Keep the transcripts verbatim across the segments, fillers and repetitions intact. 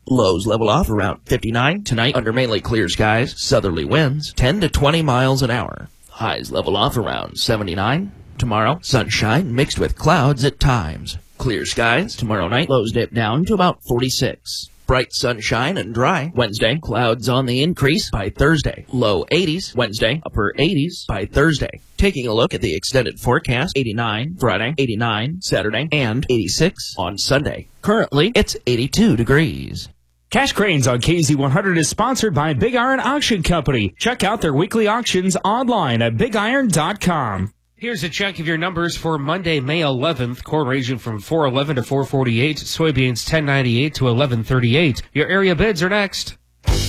Lows level off around fifty-nine. Tonight, under mainly clear skies, southerly winds, ten to twenty miles an hour. Highs level off around seventy-nine. Tomorrow, sunshine mixed with clouds at times. Clear skies. Tomorrow night, lows dip down to about forty-six. Bright sunshine and dry. Wednesday, clouds on the increase by Thursday. Low eighties. Wednesday, upper eighties by Thursday. Taking a look at the extended forecast, eighty-nine Friday, eighty-nine Saturday, and eighty-six on Sunday. Currently, it's eighty-two degrees. Cash Cranes on K Z one hundred is sponsored by Big Iron Auction Company. Check out their weekly auctions online at big iron dot com. Here's a check of your numbers for Monday, May eleventh. Corn ranging from four eleven to four forty-eight. Soybeans ten ninety-eight to eleven thirty-eight. Your area bids are next.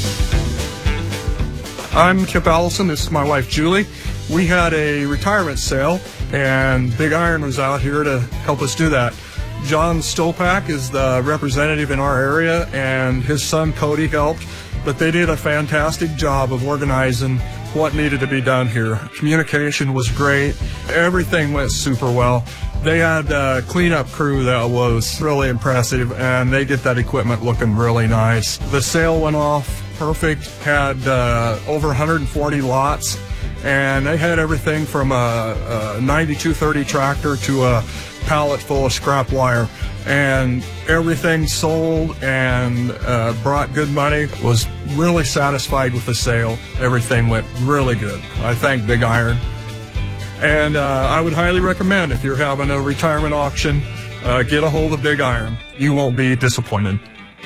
I'm Kip Allison. This is my wife, Julie. We had a retirement sale, and Big Iron was out here to help us do that. John Stopak is the representative in our area, and his son, Cody, helped. But they did a fantastic job of organizing what needed to be done here. Communication was great. Everything went super well. They had a cleanup crew that was really impressive, and they get that equipment looking really nice. The sale went off perfect, had uh, over one hundred forty lots, and they had everything from a, a ninety-two thirty tractor to a pallet full of scrap wire, and everything sold and uh, brought good money. Was really satisfied with the sale. Everything went really good. I thank Big Iron, and uh, I would highly recommend, if you're having a retirement auction, uh, get a hold of Big Iron. You won't be disappointed.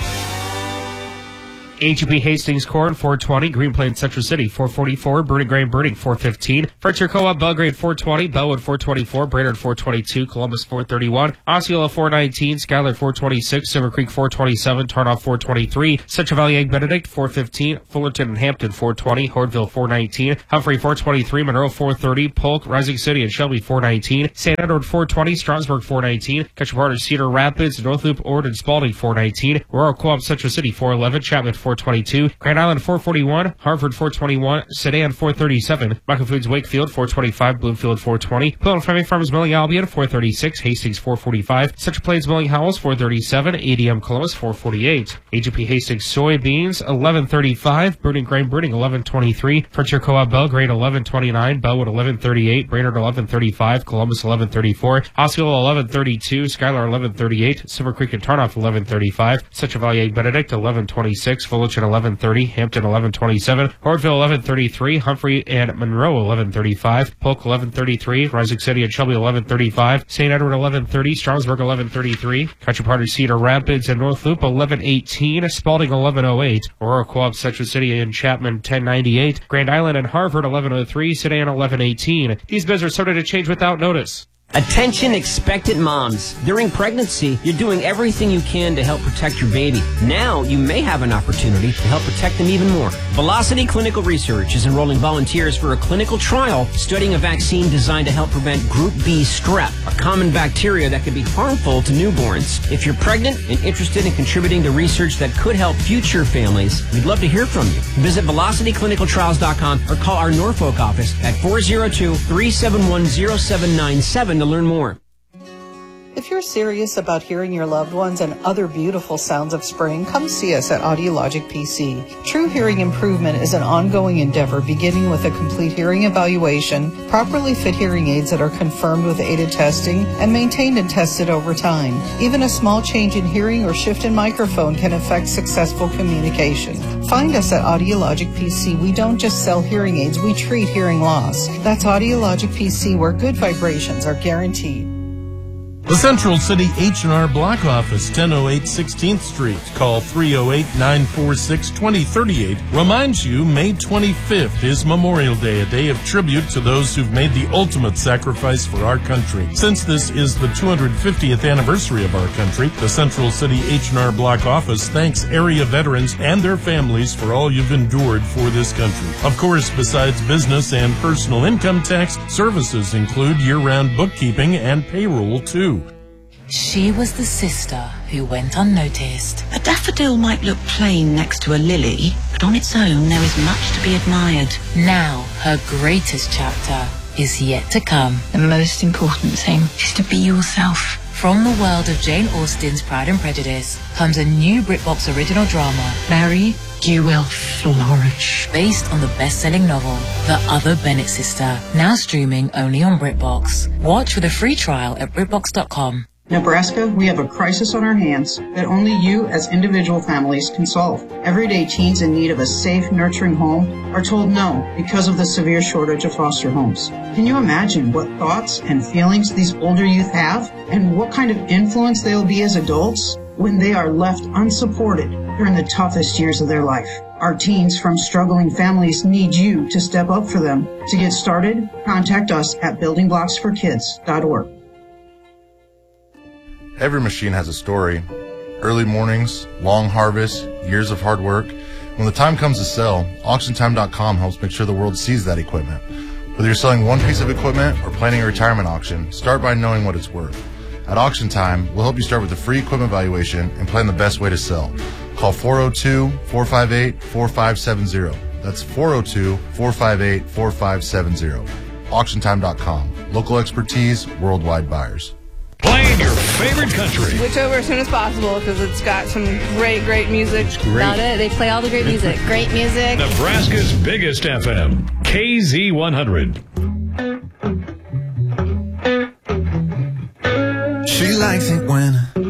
H E B Hastings Corn, four twenty. Green Plains Central City, four forty-four. Burning Grain Burning, four fifteen. Frontier Co-op Belgrade, four twenty. Bellwood, four twenty-four. Brainerd, four twenty-two. Columbus, four thirty-one. Osceola, four nineteen. Schuyler, four twenty-six. Silver Creek, four twenty-seven. Tarnoff, four twenty-three. Central Valley Egg Benedict, four fifteen. Fullerton and Hampton, four twenty. Hoardville, four nineteen. Humphrey, four twenty-three. Monroe, four thirty. Polk, Rising City, and Shelby, four nineteen. Saint Edward, four twenty. Strasburg, four nineteen. Ketchup, Cedar Rapids, North Loop, Ord, and Spalding, four nineteen. Rural Co-op Central City, four eleven. Chapman, four twenty-two. Grand Island, four forty-one. Harvard, four twenty-one. Sedan, four thirty-seven. Michael Foods, Wakefield, four twenty-five. Bloomfield, four twenty. Pill and Fleming Farms, Milling Albion, four thirty-six. Hastings, four forty-five. Central Plains, Milling Howells, four thirty-seven. A D M Columbus, four forty-eight. A G P Hastings Soybeans, eleven thirty-five. Burning Grain Burning, eleven twenty-three. Frontier Co-op Belgrade, eleven twenty-nine. Bellwood, eleven thirty-eight. Brainerd, eleven thirty-five. Columbus, eleven thirty-four. Osceola, eleven thirty-two. Schuyler, eleven thirty-eight. Silver Creek and Tarnoff, eleven thirty-five. Central Valley Egg Benedict, eleven twenty-six. Fullerton, eleven thirty. Hampton, eleven twenty-seven. Hoardville, eleven thirty-three. Humphrey and Monroe, eleven thirty-five. Polk, eleven thirty-three. Rising City and Shelby, eleven thirty-five. Saint Edward, eleven thirty. Strasburg, eleven thirty-three. Country Party, Cedar Rapids and North Loop, eleven eighteen. Spalding, eleven oh eight. Aurora Co-op Central City and Chapman, ten ninety-eight. Grand Island and Harvard, eleven oh three. Sedan, eleven eighteen. These bids are starting to change without notice. Attention expectant moms. During pregnancy, you're doing everything you can to help protect your baby. Now, you may have an opportunity to help protect them even more. Velocity Clinical Research is enrolling volunteers for a clinical trial studying a vaccine designed to help prevent Group B strep, a common bacteria that can be harmful to newborns. If you're pregnant and interested in contributing to research that could help future families, we'd love to hear from you. Visit velocity clinical trials dot com or call our Norfolk office at four oh two, three seven one, oh seven nine seven to learn more. If you're serious about hearing your loved ones and other beautiful sounds of spring, come see us at Audiologic P C. True hearing improvement is an ongoing endeavor beginning with a complete hearing evaluation, properly fit hearing aids that are confirmed with aided testing, and maintained and tested over time. Even a small change in hearing or shift in microphone can affect successful communication. Find us at Audiologic P C. We don't just sell hearing aids, we treat hearing loss. That's Audiologic P C, where good vibrations are guaranteed. The Central City H and R Block Office, ten oh eight sixteenth Street. Call three oh eight, nine four six, two oh three eight. Reminds you, May twenty-fifth is Memorial Day, a day of tribute to those who've made the ultimate sacrifice for our country. Since this is the two hundred fiftieth anniversary of our country, the Central City H and R Block Office thanks area veterans and their families for all you've endured for this country. Of course, besides business and personal income tax, services include year-round bookkeeping and payroll, too. She was the sister who went unnoticed. A daffodil might look plain next to a lily, but on its own there is much to be admired. Now, her greatest chapter is yet to come. The most important thing is to be yourself. From the world of Jane Austen's Pride and Prejudice comes a new BritBox original drama, Mary, you will flourish. based on the best-selling novel, The Other Bennett Sister, now streaming only on BritBox. Watch with a free trial at BritBox dot com. Nebraska, we have a crisis on our hands that only you as individual families can solve. Everyday teens in need of a safe, nurturing home are told no because of the severe shortage of foster homes. Can you imagine what thoughts and feelings these older youth have and what kind of influence they'll be as adults when they are left unsupported during the toughest years of their life? Our teens from struggling families need you to step up for them. To get started, contact us at building blocks for kids dot org. Every machine has a story. Early mornings, long harvests, years of hard work. When the time comes to sell, auction time dot com helps make sure the world sees that equipment. Whether you're selling one piece of equipment or planning a retirement auction, start by knowing what it's worth. At Auction Time, we'll help you start with a free equipment valuation and plan the best way to sell. Call four oh two, four five eight, four five seven zero. That's four oh two, four five eight, four five seven zero. auction time dot com. Local expertise, worldwide buyers. Playing your favorite country. Switch over as soon as possible because it's got some great, great music. It's great. About it. They play all the great music. Great music. Nebraska's biggest F M, K Z one hundred. She likes it when